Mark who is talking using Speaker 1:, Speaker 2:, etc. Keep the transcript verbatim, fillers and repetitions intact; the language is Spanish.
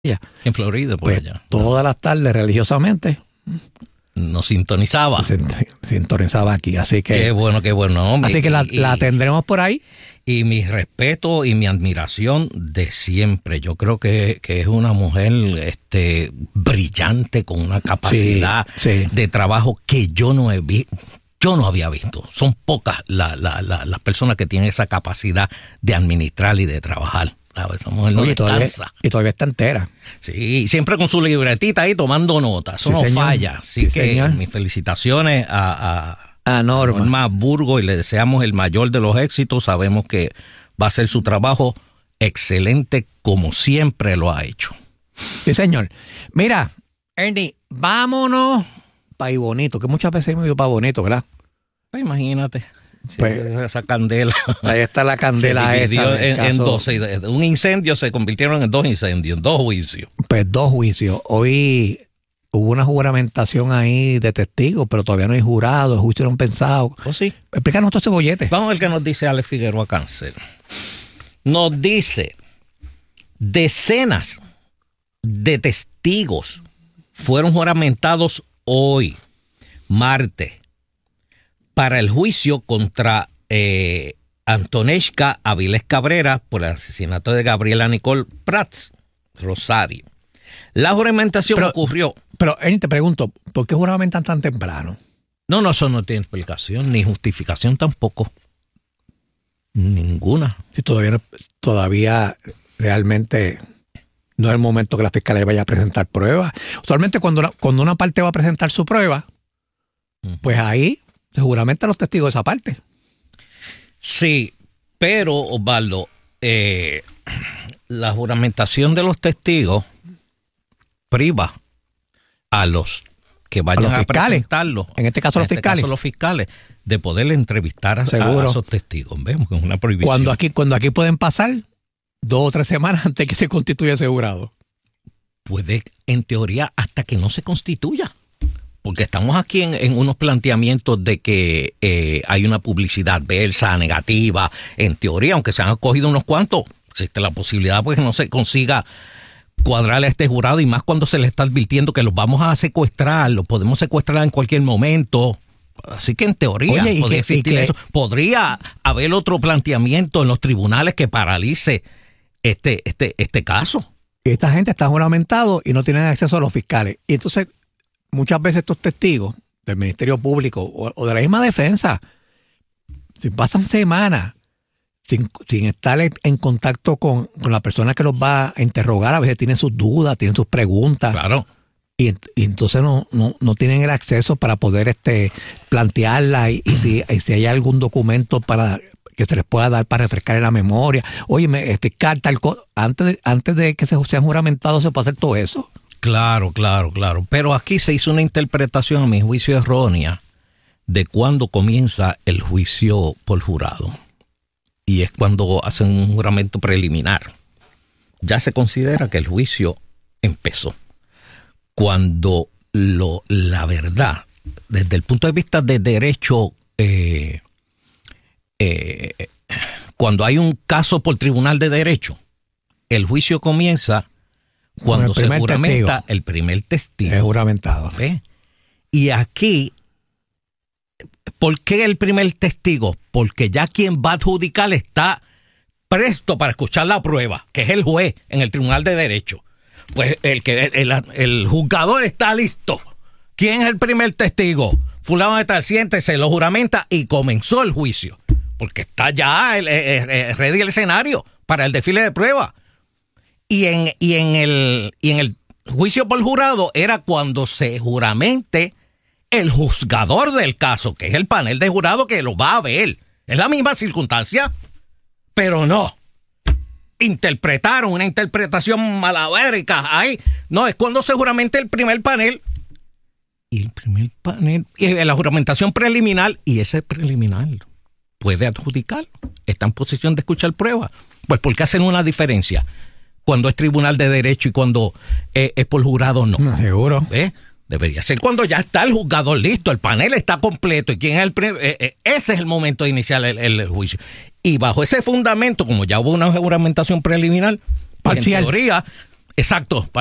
Speaker 1: En Florida, por
Speaker 2: pues,
Speaker 1: allá.
Speaker 2: Todas las tardes, religiosamente,
Speaker 1: nos sintonizaba.
Speaker 2: Se, sintonizaba aquí, así que...
Speaker 1: Qué bueno, qué bueno. Hombre.
Speaker 2: Así que la,
Speaker 1: y,
Speaker 2: la tendremos por ahí.
Speaker 1: Y mi respeto y mi admiración de siempre. Yo creo que, que es una mujer este, brillante, con una capacidad
Speaker 2: sí, sí.
Speaker 1: de trabajo que yo no he visto. Yo no había visto. Son pocas la, la, la, las personas que tienen esa capacidad de administrar y de trabajar. Esa mujer no
Speaker 2: Oye, todavía,
Speaker 1: descansa.
Speaker 2: Y todavía está entera.
Speaker 1: Sí, siempre con su libretita ahí tomando notas. Eso
Speaker 2: sí,
Speaker 1: no
Speaker 2: señor.
Speaker 1: falla. Así
Speaker 2: sí,
Speaker 1: que
Speaker 2: señor.
Speaker 1: mis felicitaciones a, a,
Speaker 2: a Norma.
Speaker 1: Norma Burgo y le deseamos el mayor de los éxitos. Sabemos que va a hacer su trabajo excelente como siempre lo ha hecho.
Speaker 2: Sí, señor. Mira, Ernie, vámonos para ahí Bonito, que muchas veces hemos ido para Bonito, ¿verdad?
Speaker 1: Pues imagínate.
Speaker 2: Pues,
Speaker 1: esa, esa candela.
Speaker 2: Ahí está la candela
Speaker 1: se
Speaker 2: esa.
Speaker 1: En,
Speaker 2: caso,
Speaker 1: en dos. Un incendio se convirtieron en dos incendios, en dos juicios.
Speaker 2: Pues dos juicios. Hoy hubo una juramentación ahí de testigos, pero todavía no hay jurado, el juicio no han pensado.
Speaker 1: ¿Oh, sí?
Speaker 2: Explícanos todo ese bollete.
Speaker 1: Vamos a ver qué nos dice Alex Figueroa Cáncer. Nos dice, decenas de testigos fueron juramentados hoy, martes, para el juicio contra eh, Antoneshka Avilés Cabrera por el asesinato de Gabriela Nicole Prats Rosario. La juramentación
Speaker 2: pero,
Speaker 1: ocurrió...
Speaker 2: Pero, Ernie, te pregunto, ¿por qué juramentan tan temprano?
Speaker 1: No, no, eso no tiene explicación, ni justificación tampoco. Ninguna.
Speaker 2: Si todavía, todavía realmente no es el momento que la fiscalía vaya a presentar pruebas. Usualmente cuando una, cuando una parte va a presentar su prueba, uh-huh. pues ahí se juramentan los testigos de esa parte.
Speaker 1: Sí, pero, Osvaldo, eh, la juramentación de los testigos priva a los que vayan a,
Speaker 2: los
Speaker 1: a
Speaker 2: fiscales,
Speaker 1: presentarlo.
Speaker 2: En este caso
Speaker 1: en
Speaker 2: los
Speaker 1: este
Speaker 2: fiscales.
Speaker 1: Caso, los fiscales, de poder entrevistar a, a, a esos testigos. Vemos que es una prohibición.
Speaker 2: Cuando aquí, cuando aquí pueden pasar dos o tres semanas antes que se constituya ese jurado.
Speaker 1: Puede, en teoría, hasta que no se constituya. Porque estamos aquí en, en unos planteamientos de que eh, hay una publicidad adversa, negativa. En teoría, aunque se han escogido unos cuantos, existe la posibilidad pues que no se consiga cuadrar a este jurado, y más cuando se le está advirtiendo que los vamos a secuestrar, los podemos secuestrar en cualquier momento. Así que en teoría
Speaker 2: Oye,
Speaker 1: podría
Speaker 2: que,
Speaker 1: existir
Speaker 2: que,
Speaker 1: eso. Podría haber otro planteamiento en los tribunales que paralice este, este, este caso.
Speaker 2: Esta gente está juramentado y no tienen acceso a los fiscales. Y entonces, muchas veces estos testigos del Ministerio Público o, o de la misma defensa, si pasan semanas sin, sin estar en contacto con, con la persona que los va a interrogar, a veces tienen sus dudas, tienen sus preguntas.
Speaker 1: Claro.
Speaker 2: Y, y entonces no, no, no tienen el acceso para poder este plantearla y, y, si, y si hay algún documento para que se les pueda dar para refrescar en la memoria. Oye, me, fiscal, tal cosa. Antes de, antes de que se sean juramentados se puede hacer todo eso.
Speaker 1: Claro, claro, claro. Pero aquí se hizo una interpretación, a mi juicio, errónea de cuándo comienza el juicio por jurado. Y es cuando hacen un juramento preliminar. Ya se considera que el juicio empezó. Cuando lo, la verdad, desde el punto de vista de derecho, eh, eh, cuando hay un caso por tribunal de derecho, el juicio comienza cuando se juramenta testigo. El primer testigo.
Speaker 2: Es juramentado.
Speaker 1: ¿Ve? Y aquí, ¿por qué el primer testigo? Porque ya quien va a adjudicar está presto para escuchar la prueba, que es el juez en el tribunal de derecho. Pues el que el, el, el juzgador está listo. ¿Quién es el primer testigo? Fulano de tal, siéntese, lo juramenta y comenzó el juicio. Porque está ya el, el, el, ready el escenario para el desfile de prueba. Y en, y en el y en el juicio por jurado era cuando se juramente el juzgador del caso, que es el panel de jurado que lo va a ver. Es la misma circunstancia, pero no. Interpretaron una interpretación malabérica ahí. No, es cuando se juramente el primer panel. Y el primer panel, y la juramentación preliminar, y ese preliminar puede adjudicar, está en posición de escuchar pruebas. Pues porque hacen una diferencia cuando es tribunal de derecho y cuando es, es por jurado, no.
Speaker 2: No, seguro.
Speaker 1: ¿Ves? Debería ser cuando ya está el juzgador listo, el panel está completo y quién es el pre- eh, eh, ese es el momento de iniciar el, el, el juicio. Y bajo ese fundamento, como ya hubo una juramentación preliminar, pues en teoría Exacto.